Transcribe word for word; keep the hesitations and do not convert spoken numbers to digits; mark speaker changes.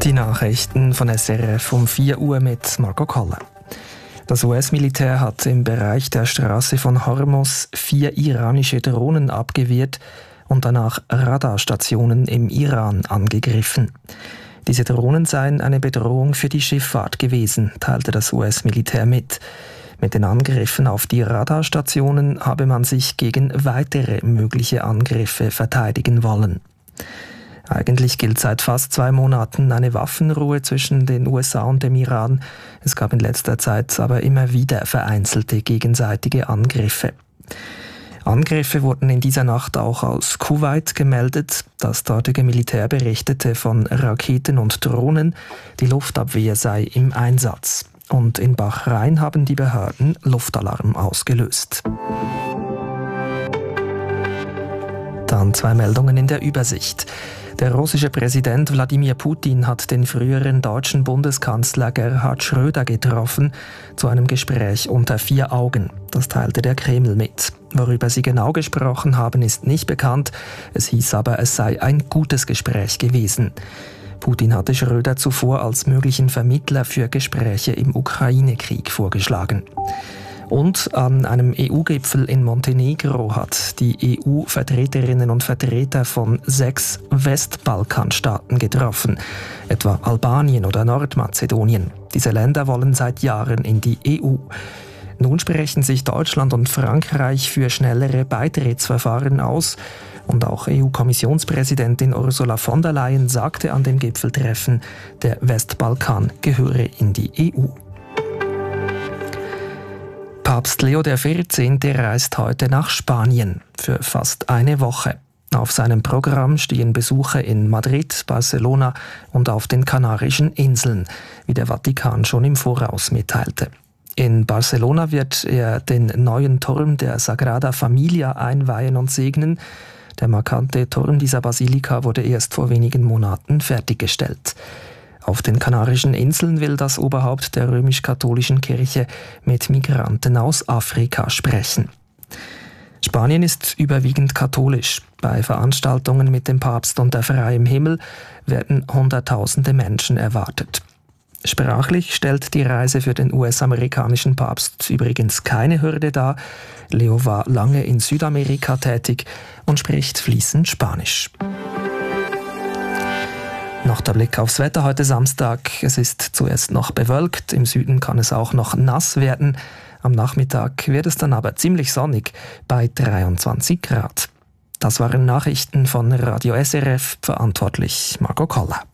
Speaker 1: Die Nachrichten von S R F um vier Uhr mit Marco Koller. Das U S-Militär hat im Bereich der Straße von Hormuz vier iranische Drohnen abgewehrt und danach Radarstationen im Iran angegriffen. Diese Drohnen seien eine Bedrohung für die Schifffahrt gewesen, teilte das U S-Militär mit. Mit den Angriffen auf die Radarstationen habe man sich gegen weitere mögliche Angriffe verteidigen wollen. Eigentlich gilt seit fast zwei Monaten eine Waffenruhe zwischen den U S A und dem Iran. Es gab in letzter Zeit aber immer wieder vereinzelte gegenseitige Angriffe. Angriffe wurden in dieser Nacht auch aus Kuwait gemeldet. Das dortige Militär berichtete von Raketen und Drohnen. Die Luftabwehr sei im Einsatz. Und in Bahrain haben die Behörden Luftalarm ausgelöst. Dann zwei Meldungen in der Übersicht. Der russische Präsident Wladimir Putin hat den früheren deutschen Bundeskanzler Gerhard Schröder getroffen, zu einem Gespräch unter vier Augen. Das teilte der Kreml mit. Worüber sie genau gesprochen haben, ist nicht bekannt. Es hieß aber, es sei ein gutes Gespräch gewesen. Putin hatte Schröder zuvor als möglichen Vermittler für Gespräche im Ukraine-Krieg vorgeschlagen. Und an einem E U-Gipfel in Montenegro hat die E U-Vertreterinnen und Vertreter von sechs Westbalkanstaaten getroffen, etwa Albanien oder Nordmazedonien. Diese Länder wollen seit Jahren in die E U. Nun sprechen sich Deutschland und Frankreich für schnellere Beitrittsverfahren aus. Und auch E U-Kommissionspräsidentin Ursula von der Leyen sagte an dem Gipfeltreffen, der Westbalkan gehöre in die E U. Papst Leo der vierzehnte reist heute nach Spanien für fast eine Woche. Auf seinem Programm stehen Besuche in Madrid, Barcelona und auf den Kanarischen Inseln, wie der Vatikan schon im Voraus mitteilte. In Barcelona wird er den neuen Turm der Sagrada Familia einweihen und segnen. Der markante Turm dieser Basilika wurde erst vor wenigen Monaten fertiggestellt. Auf den Kanarischen Inseln will das Oberhaupt der römisch-katholischen Kirche mit Migranten aus Afrika sprechen. Spanien ist überwiegend katholisch. Bei Veranstaltungen mit dem Papst unter freiem Himmel werden Hunderttausende Menschen erwartet. Sprachlich stellt die Reise für den U S-amerikanischen Papst übrigens keine Hürde dar. Leo war lange in Südamerika tätig und spricht fließend Spanisch. Noch der Blick aufs Wetter heute Samstag. Es ist zuerst noch bewölkt, im Süden kann es auch noch nass werden. Am Nachmittag wird es dann aber ziemlich sonnig bei dreiundzwanzig Grad. Das waren Nachrichten von Radio S R F, verantwortlich Marco Koller.